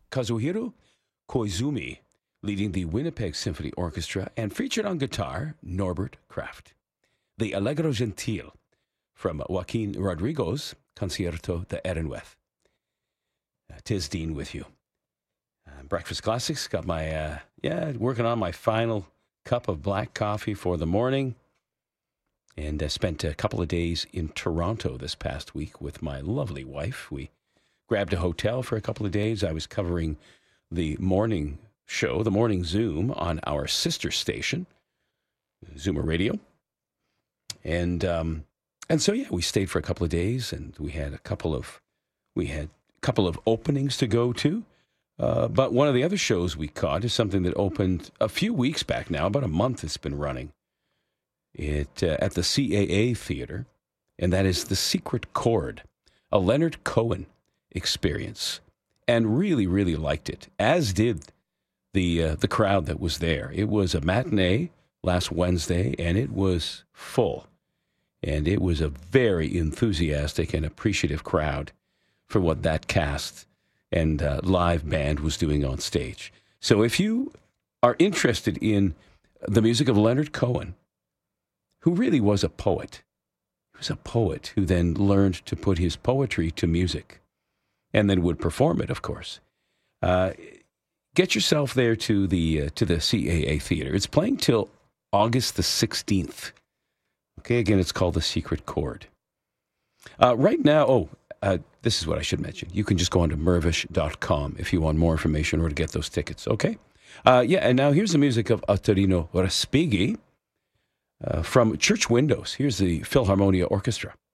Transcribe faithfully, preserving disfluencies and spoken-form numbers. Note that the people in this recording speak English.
Kazuhiro Koizumi, leading the Winnipeg Symphony Orchestra, and featured on guitar, Norbert Kraft. The Allegro Gentil from Joaquin Rodrigo's Concierto de Aranjuez. Uh, Tis Dean with you. Uh, Breakfast Classics, got my, uh, yeah, working on my final cup of black coffee for the morning. And I uh, spent a couple of days in Toronto this past week with my lovely wife. We grabbed a hotel for a couple of days. I was covering the morning show, the morning Zoom, on our sister station, Zoomer Radio. And um, and so, yeah, we stayed for a couple of days, and we had a couple of, we had a couple of openings to go to. Uh, but one of the other shows we caught is something that opened a few weeks back now, about a month it's been running. It, uh, at the C A A Theater, and that is The Secret Chord, a Leonard Cohen experience, and really, really liked it, as did the uh, the crowd that was there. It was a matinee last Wednesday, and it was full, and it was a very enthusiastic and appreciative crowd for what that cast and uh, live band was doing on stage. So if you are interested in the music of Leonard Cohen, who really was a poet. He was a poet who then learned to put his poetry to music and then would perform it, of course. Uh, get yourself there to the uh, to the C A A Theater. It's playing till August the sixteenth. Okay, again, it's called The Secret Chord. Uh, right now, oh, uh, this is what I should mention. You can just go on to mervish dot com if you want more information or to get those tickets, okay? Uh, yeah, and now here's the music of Ottorino Respighi. Uh, from Church Windows, here's the Philharmonia Orchestra.